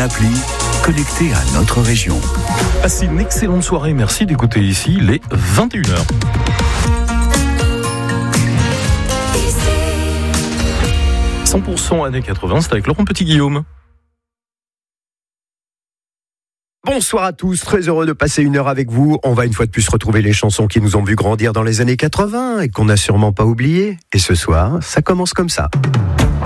appli connectée à notre région. Passez une excellente soirée, merci d'écouter ici les 21h. « 100% années 80, c'est avec Laurent Petit-Guillaume. Bonsoir à tous, très heureux de passer une heure avec vous. On va une fois de plus retrouver les chansons qui nous ont vu grandir dans les années 80 et qu'on n'a sûrement pas oubliées. Et ce soir, ça commence comme ça.